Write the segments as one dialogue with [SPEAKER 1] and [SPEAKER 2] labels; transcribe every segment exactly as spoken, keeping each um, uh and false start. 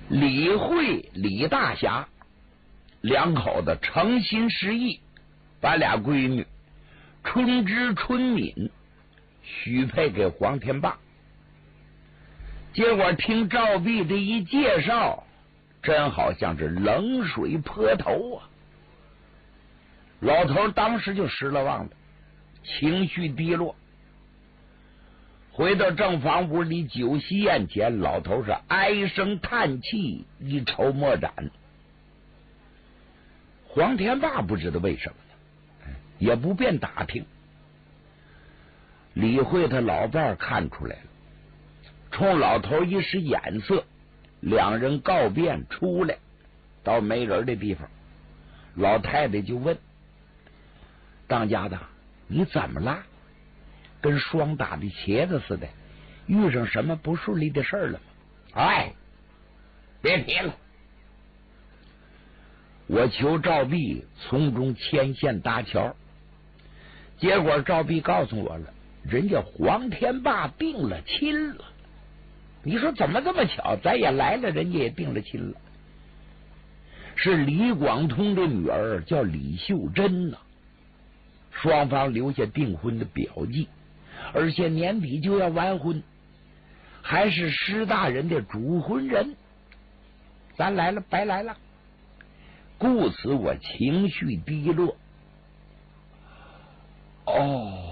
[SPEAKER 1] 李慧、李大侠两口子诚心实意，把俩闺女春枝、春敏许配给黄天霸。结果听赵壁的一介绍，真好像是冷水泼头啊！老头当时就失了望了，情绪低落。回到正房屋里，酒席宴前，老头是唉声叹气，一筹莫展。黄天霸不知道为什么呢，也不便打听。李慧他老伴儿看出来了，冲老头一使眼色，两人告别出来，到没人的地方，老太太就问当家的：“你怎么了？跟霜打的茄子似的，遇上什么不顺利的事儿了吗？”“哎，别提了，我求赵壁从中牵线搭桥，结果赵壁告诉我了，人家黄天霸定了亲了。你说怎么这么巧？咱也来了，人家也定了亲了。是李广通的女儿，叫李秀珍呐、啊。双方留下订婚的表记，而且年底就要完婚，还是施大人的主婚人。咱来了，白来了。故此我情绪低落。”“哦。”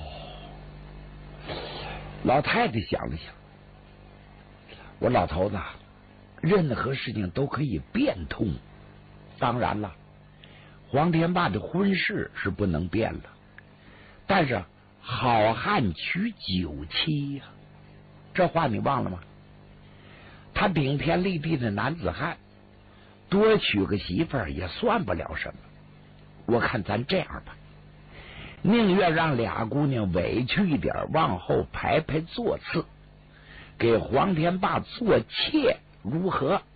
[SPEAKER 1] 老太太想了想，我老头子任何事情都可以变通，当然了，黄天霸的婚事是不能变了，但是好汉娶九妻呀、啊，这话你忘了吗？他顶天立地的男子汉，多娶个媳妇儿也算不了什么。我看咱这样吧，宁愿让俩姑娘委屈一点，往后排排座次，给黄天霸做妾如何？